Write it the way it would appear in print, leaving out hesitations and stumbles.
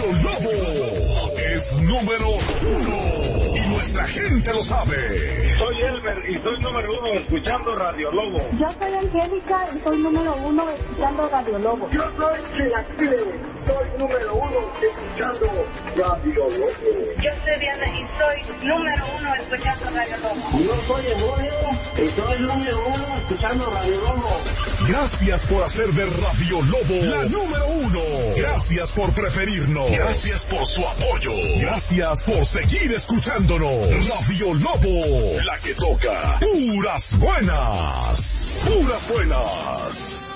Radio Lobo es número 1 y nuestra gente lo sabe. Soy Elmer y soy número 1 escuchando Radio Lobo. Yo soy Angélica y soy número 1 escuchando Radio Lobo. Yo soy Chilaquile, soy número 1 escuchando Radio Lobo. Yo soy Diana y soy número 1 escuchando Radio Lobo. Yo soy Emorio y soy número 1 escuchando Radio Lobo. Gracias por hacer de Radio Lobo la número 1. Gracias por preferirnos. Gracias por su apoyo. Gracias por seguir escuchándonos. Radio Lobo, la que toca puras buenas. Puras buenas.